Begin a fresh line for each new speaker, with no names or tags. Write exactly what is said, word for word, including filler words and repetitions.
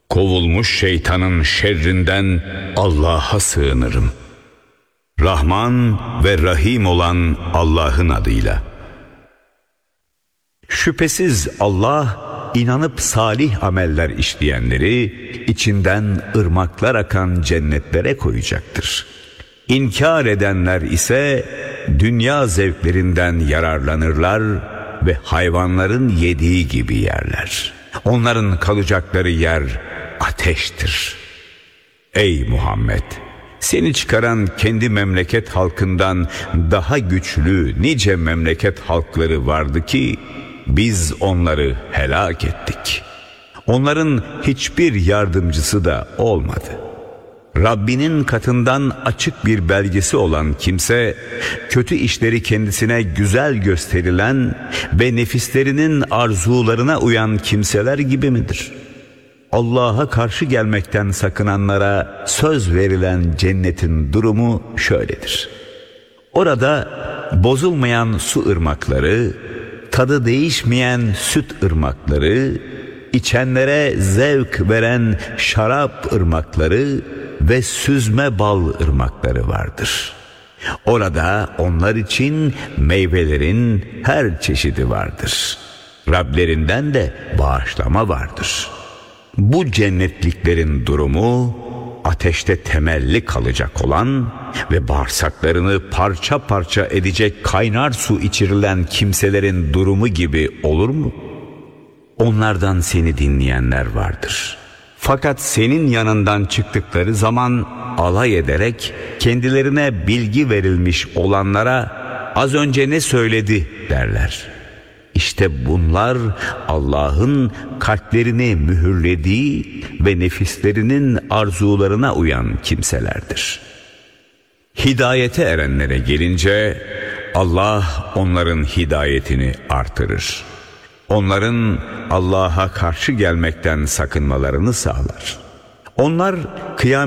Kovulmuş şeytanın şerrinden Allah'a sığınırım. Rahman ve Rahim olan Allah'ın adıyla. Şüphesiz Allah, inanıp salih ameller işleyenleri içinden ırmaklar akan cennetlere koyacaktır. İnkar edenler ise dünya zevklerinden yararlanırlar ve hayvanların yediği gibi yerler. Onların kalacakları yer ateştir. Ey Muhammed! Seni çıkaran kendi memleket halkından daha güçlü nice memleket halkları vardı ki biz onları helak ettik. Onların hiçbir yardımcısı da olmadı. Rabbinin katından açık bir belgesi olan kimse, kötü işleri kendisine güzel gösterilen ve nefislerinin arzularına uyan kimseler gibi midir? Allah'a karşı gelmekten sakınanlara söz verilen cennetin durumu şöyledir. Orada bozulmayan su ırmakları, tadı değişmeyen süt ırmakları, içenlere zevk veren şarap ırmakları ve süzme bal ırmakları vardır. Orada onlar için meyvelerin her çeşidi vardır. Rablerinden de bağışlama vardır. Bu cennetliklerin durumu ateşte temelli kalacak olan ve bağırsaklarını parça parça edecek kaynar su içirilen kimselerin durumu gibi olur mu? Onlardan seni dinleyenler vardır. Fakat senin yanından çıktıkları zaman alay ederek kendilerine bilgi verilmiş olanlara az önce ne söyledi derler. İşte bunlar Allah'ın kalplerini mühürlediği ve nefislerinin arzularına uyan kimselerdir. Hidayete erenlere gelince Allah onların hidayetini artırır. Onların Allah'a karşı gelmekten sakınmalarını sağlar. Onlar kıyamet